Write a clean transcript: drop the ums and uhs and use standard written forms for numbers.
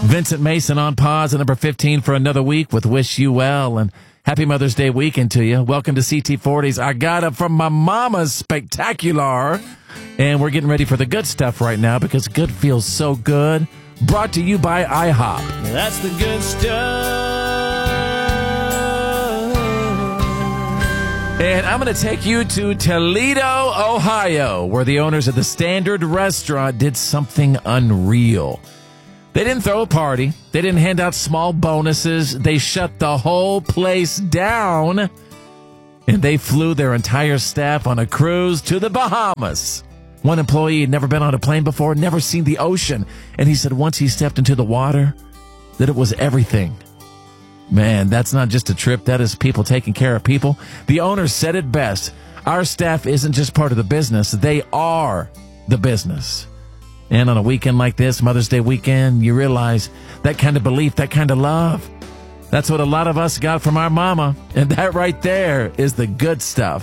Vincent Mason on pause at number 15 for another week with Wish You Well, and happy Mother's Day weekend to you. Welcome to CT40's I Got It From My Mama's Spectacular. And we're getting ready for the good stuff right now because good feels so good. Brought to you by IHOP. That's the good stuff. And I'm going to take you to Toledo, Ohio, where the owners of the Standard Restaurant did something unreal. They didn't throw a party. They didn't hand out small bonuses. They shut the whole place down. And they flew their entire staff on a cruise to the Bahamas. One employee had never been on a plane before, never seen the ocean. And he said once he stepped into the water, that it was everything. Man, that's not just a trip. That is people taking care of people. The owner said it best. Our staff isn't just part of the business. They are the business. And on a weekend like this, Mother's Day weekend, you realize that kind of belief, that kind of love. That's what a lot of us got from our mama. And that right there is the good stuff.